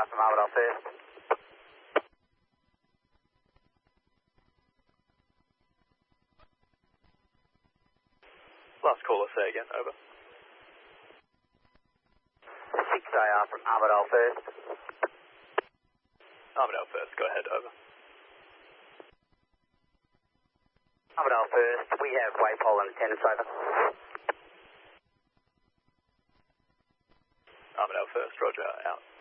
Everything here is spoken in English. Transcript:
from Armadale first. Last caller, say again, over. 6AR from Armadale first. Armadale first, go ahead, over. Armadale first, we have waypole and attendance, over. Armadale first, roger, out.